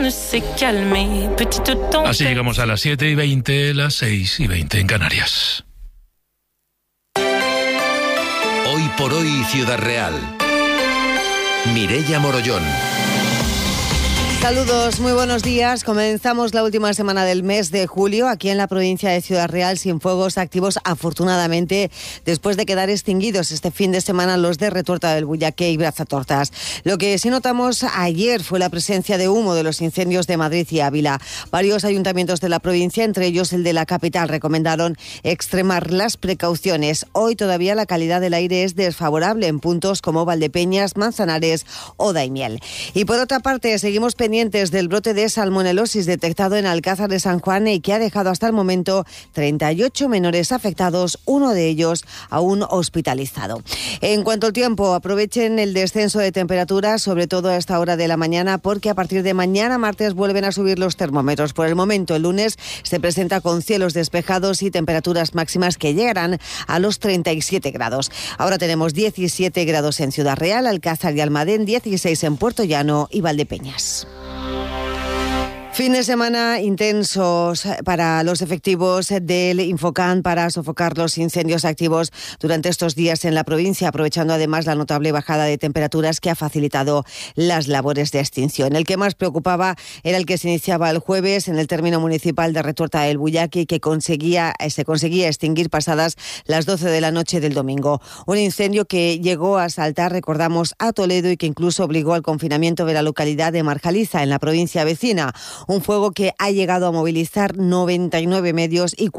ne s'est calmé. Petite tempête. Así llegamos a las 7:20, las 6:20 en Canarias. Hoy por hoy, Ciudad Real. Mireia Morollón. Saludos, muy buenos días. Comenzamos la última semana del mes de julio aquí en la provincia de Ciudad Real sin fuegos activos, afortunadamente, después de quedar extinguidos este fin de semana los de Retuerta del Bullaque y Brazatortas. Lo que sí notamos ayer fue la presencia de humo de los incendios de Madrid y Ávila. Varios ayuntamientos de la provincia, entre ellos el de la capital, recomendaron extremar las precauciones. Hoy todavía la calidad del aire es desfavorable en puntos como Valdepeñas, Manzanares o Daimiel. Y por otra parte, seguimos pendientes del brote de salmonelosis detectado en Alcázar de San Juan y que ha dejado hasta el momento 38 menores afectados, uno de ellos aún hospitalizado. En cuanto al tiempo, aprovechen el descenso de temperaturas, sobre todo a esta hora de la mañana, porque a partir de mañana martes vuelven a subir los termómetros. Por el momento, el lunes se presenta con cielos despejados y temperaturas máximas que llegarán a los 37 grados. Ahora tenemos 17 grados en Ciudad Real, Alcázar y Almadén, 16 en Puerto Llano y Valdepeñas. Fin de semana intensos para los efectivos del Infocan para sofocar los incendios activos durante estos días en la provincia, aprovechando además la notable bajada de temperaturas que ha facilitado las labores de extinción. El que más preocupaba era el que se iniciaba el jueves en el término municipal de Retuerta del Bullaque y que se conseguía extinguir pasadas las 12 de la noche del domingo. Un incendio que llegó a asaltar, recordamos, a Toledo y que incluso obligó al confinamiento de la localidad de Marjaliza, en la provincia vecina. Un fuego que ha llegado a movilizar 99 medios y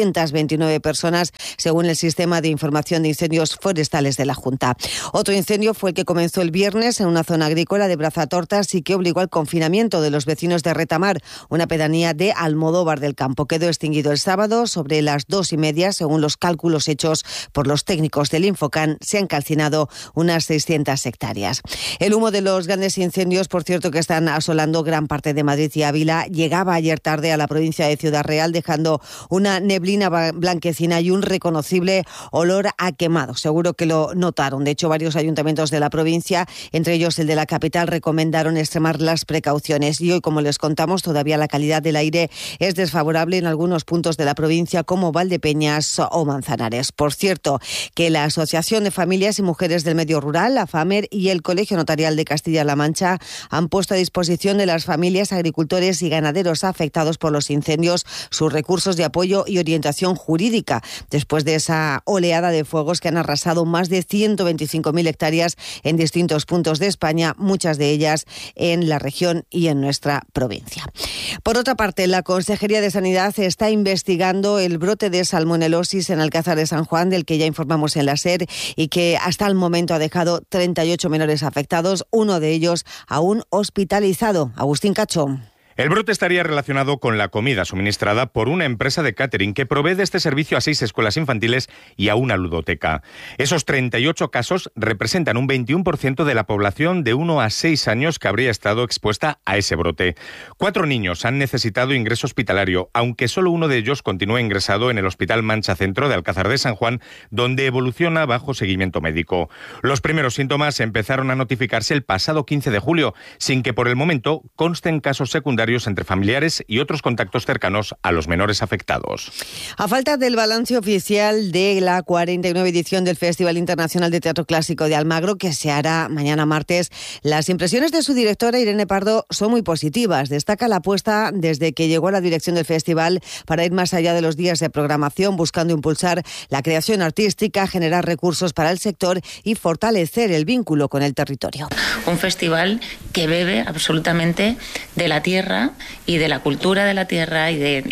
429 personas, según el Sistema de Información de Incendios Forestales de la Junta. Otro incendio fue el que comenzó el viernes en una zona agrícola de Brazatortas y que obligó al confinamiento de los vecinos de Retamar, una pedanía de Almodóvar del Campo. Quedó extinguido el sábado sobre las 2:30, según los cálculos hechos por los técnicos del Infocan. Se han calcinado unas 600 hectáreas. El humo de los grandes incendios, por cierto, que están asolando gran parte de Madrid y Ávila, llegaba ayer tarde a la provincia de Ciudad Real, dejando una neblina blanquecina y un reconocible olor a quemado. Seguro que lo notaron. De hecho, varios ayuntamientos de la provincia, entre ellos el de la capital, recomendaron extremar las precauciones. Y hoy, como les contamos, todavía la calidad del aire es desfavorable en algunos puntos de la provincia, como Valdepeñas o Manzanares. Por cierto, que la Asociación de Familias y Mujeres del Medio Rural, la FAMER, y el Colegio Notarial de Castilla-La Mancha han puesto a disposición de las familias, agricultores y ganaderos afectados por los incendios sus recursos de apoyo y orientación jurídica, después de esa oleada de fuegos que han arrasado más de 125.000 hectáreas en distintos puntos de España, muchas de ellas en la región y en nuestra provincia. Por otra parte, la Consejería de Sanidad está investigando el brote de salmonelosis en Alcázar de San Juan, del que ya informamos en la SER, y que hasta el momento ha dejado 38 menores afectados, uno de ellos aún hospitalizado. Agustín Cacho. El brote estaría relacionado con la comida suministrada por una empresa de catering que provee de este servicio a 6 escuelas infantiles y a una ludoteca. Esos 38 casos representan un 21% de la población de 1 a 6 años que habría estado expuesta a ese brote. 4 niños han necesitado ingreso hospitalario, aunque solo uno de ellos continúa ingresado en el Hospital Mancha Centro de Alcázar de San Juan, donde evoluciona bajo seguimiento médico. Los primeros síntomas empezaron a notificarse el pasado 15 de julio, sin que por el momento consten casos secundarios entre familiares y otros contactos cercanos a los menores afectados. A falta del balance oficial de la 49 edición del Festival Internacional de Teatro Clásico de Almagro, que se hará mañana martes, las impresiones de su directora Irene Pardo son muy positivas. Destaca la apuesta desde que llegó a la dirección del festival para ir más allá de los días de programación, buscando impulsar la creación artística, generar recursos para el sector y fortalecer el vínculo con el territorio. Un festival que bebe absolutamente de la tierra y de la cultura de la tierra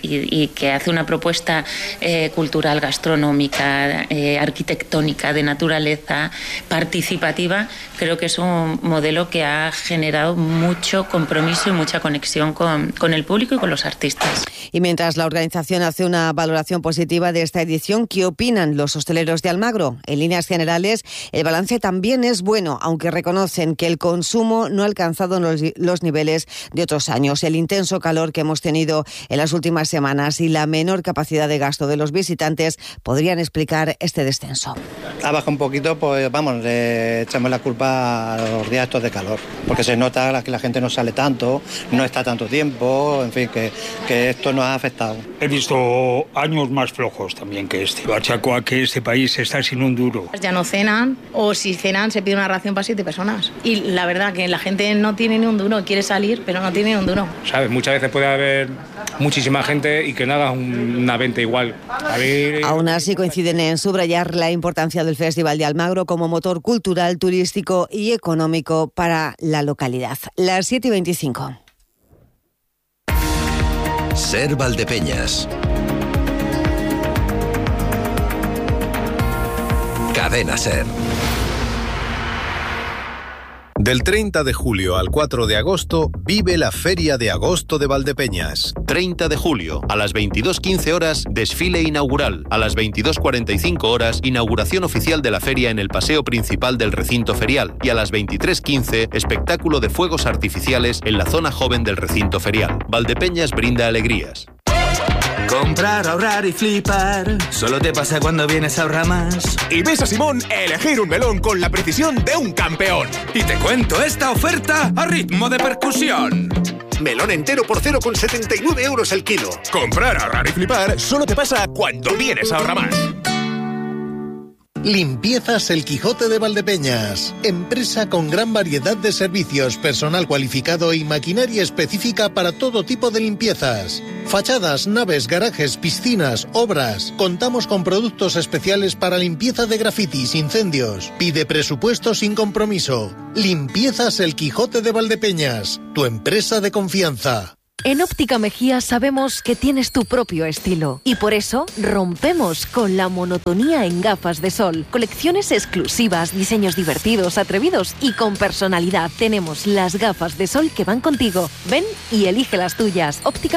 y que hace una propuesta cultural, gastronómica, arquitectónica, de naturaleza, participativa. Creo que es un modelo que ha generado mucho compromiso y mucha conexión con el público y con los artistas. Y mientras la organización hace una valoración positiva de esta edición, ¿qué opinan los hosteleros de Almagro? En líneas generales, el balance también es bueno, aunque reconocen que el consumo no ha alcanzado los niveles de otros años. El el intenso calor que hemos tenido en las últimas semanas y la menor capacidad de gasto de los visitantes podrían explicar este descenso. Ha bajado un poquito, pues vamos, le echamos la culpa a los días estos de calor, porque se nota que la gente no sale tanto, no está tanto tiempo, en fin, que esto nos ha afectado. He visto años más flojos también que este. Lo achaco a que este país está sin un duro. Ya no cenan, o si cenan se pide una ración para 7 personas. Y la verdad que la gente no tiene ni un duro, quiere salir, pero no tiene ni un duro. ¿Sabes? Muchas veces puede haber muchísima gente y que no haga una venta igual. Aún así coinciden en subrayar la importancia del Festival de Almagro como motor cultural, turístico y económico para la localidad. Las 7:25. Ser Valdepeñas. Cadena Ser. Del 30 de julio al 4 de agosto, vive la Feria de Agosto de Valdepeñas. 30 de julio, a las 22:15 horas, desfile inaugural. A las 22:45 horas, inauguración oficial de la feria en el paseo principal del recinto ferial. Y a las 23:15, espectáculo de fuegos artificiales en la zona joven del recinto ferial. Valdepeñas brinda alegrías. Comprar, ahorrar y flipar solo te pasa cuando vienes a Ahorramás. Y ves a Simón elegir un melón con la precisión de un campeón. Y te cuento esta oferta a ritmo de percusión. Melón entero por 0,79 euros el kilo. Comprar, ahorrar y flipar solo te pasa cuando vienes a Ahorramás. Limpiezas El Quijote de Valdepeñas. Empresa con gran variedad de servicios, personal cualificado y maquinaria específica para todo tipo de limpiezas. Fachadas, naves, garajes, piscinas, obras. Contamos con productos especiales para limpieza de grafitis, incendios. Pide presupuesto sin compromiso. Limpiezas El Quijote de Valdepeñas. Tu empresa de confianza. En Óptica Mejía sabemos que tienes tu propio estilo y por eso rompemos con la monotonía en gafas de sol. Colecciones exclusivas, diseños divertidos, atrevidos y con personalidad. Tenemos las gafas de sol que van contigo. Ven y elige las tuyas. Óptica